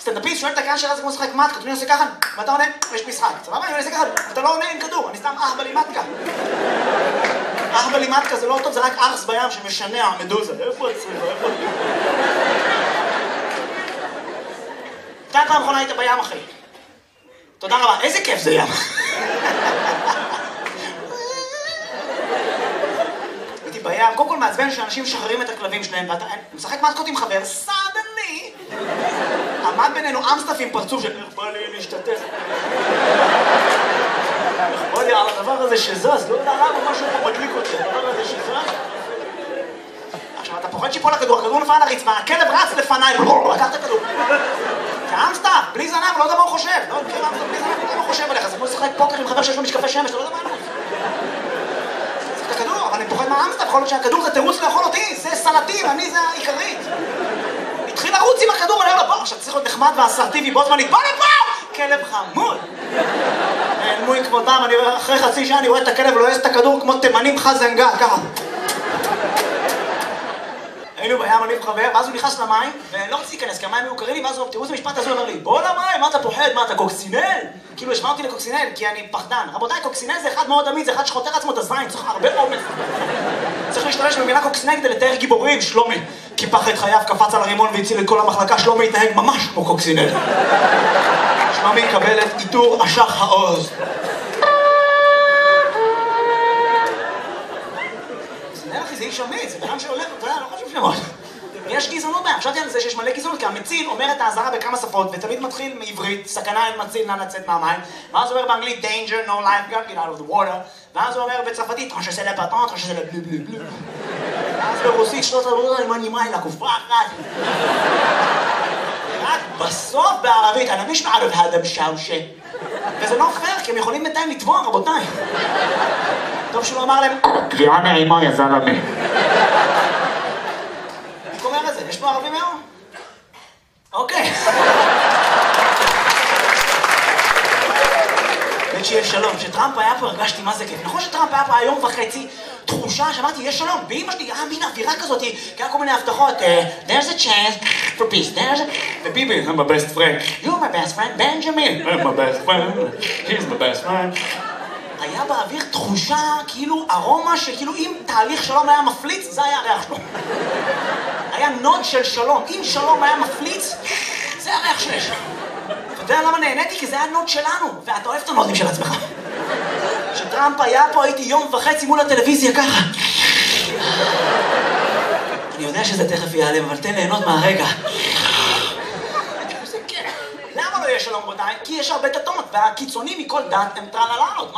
סטנדאפיסט שואל את הקהל שאלה, זה כמו לשחק מתקה, אני עושה ככה, ואתה עונה, יש משחק. סבבה, אני עושה ככה, אתה לא עונה עם כדור, אני סתם אח בלימטקה. אח בלימטקה זה לא טוב, זה רק ארס בים שמשנע מדוזה. איפה אצלי? איפה? מתי הפעם האחרונה היית בים, אחי? תודה רבה, איזה כיף זה ים. הייתי בים, קודם כל מעצבן שאנשים משחררים את הכלבים שלהם, ואתה משחק מתקות עם חבר, סדני! עמד בינינו אמסטף עם פרצוף של איך בא לי להשתתף. איך בא לי על הדבר הזה שזז, לא יודע למה משהו פה מדליק אותי, הדבר הזה שזז. עכשיו, אתה פוחד שיפול לכדור, הכדור נפל על הרצפה, הכלב רץ לפניי, לקח את הכדור. זה אמסטף, בלי זנב, לא יודע מה הוא חושב. לא מכיר אמסטף, בלי זנב, לא יודע מה הוא חושב עליך. זה כמו לשחק פוקר עם חבר שיש לו משקפי שמש, אתה לא יודע מה הוא. זה את הכדור, אבל אני פוחד מהאמסטף, יכול להיות שהכדור זה תירוץ לאכול אותי, זה סלטים, אני זה העיקרית. התחיל לרוץ עם הכדור, אני אומר לו, בוא, עכשיו צריך להיות נחמד ואסרטיבי, בו זמנית, בוא לפה! כלב חמוד! נעלמו עם כבודם, אני רואה, אחרי חצי שעה אני רואה את הכלב לועס את הכדור כמו תימנים חזנגל, ככה. היינו בים, אני וחבר, ואז הוא נכנס למים, ולא רציתי להיכנס, כי המים היו קרים לי, ואז הוא, תראו איזה משפט הזה, הוא אומר לי, בוא למים, מה אתה פוחד, מה אתה קוקסינל? כאילו השמע אותי לקוקסינל, כי אני פחדן. רבותיי, קוקסינל זה אחד מאוד עמיד, זה אחד שחותר עצמו את הזין, צריך הרבה אומץ. צריך להשתמש במילה קוקסינל כדי לתאר גיבורים, שלומי. קיפח את חייו, קפץ על הרימון והציל את כל המחלקה, שלומי התנהג ממש כמו קוקסינל. שלומי יקבל את עיטור אשח העוז. קוקסינל אחי, זה איש אמיץ, זה בן שהולך, אתה יודע, לא חשוב שמות. יש גזענות בהם, חשבתי על זה שיש מלא גזענות, כי המציל אומר את האזהרה בכמה שפות, ותמיד מתחיל מעברית, סכנה אין מציל, נא לצאת מהמים, ואז הוא אומר באנגלית, danger, no lifeguard, get out of the water, ואז הוא אומר בצרפתית, je sais le patent, je sais le bleu bleu bleu. ואז ברוסית, שנות עבודה, עם הנימיים לקופה אחת. רק בסוף בערבית, אני משמע עליו האדם שאושה. וזה לא פייר, כי הם יכולים בינתיים לתבוע, רבותיי. טוב שהוא אמר להם, תביעה נעימה, יא זלמה. יש פה ערבים היום? אוקיי. באמת שיש שלום. כשטראמפ היה פה הרגשתי מה זה כיף. נכון שטראמפ היה פה היום וחצי תחושה שאמרתי יש שלום. ואמא שלי, מין אווירה כזאת, כי היה כל מיני הבטחות. There's a chance for peace. וביבי, I'm my best friend. You're my best friend, Benjamin. I'm my best friend. He's my best friend. היה באוויר תחושה, כאילו ארומה שכאילו אם תהליך שלום היה מפליץ, זה היה הריח שלו. היה נוד של שלום. אם שלום היה מפליץ, זה הריח שיש. אתה יודע למה נהניתי? כי זה היה נוד שלנו, ואתה אוהב את הנודים של עצמך. כשטראמפ היה פה, הייתי יום וחצי מול הטלוויזיה ככה. אני יודע שזה תכף ייעלם, אבל תן ליהנות מהרגע. למה לא יהיה שלום רבותיי? כי יש הרבה דתות, והקיצונים מכל דת הם טרללות.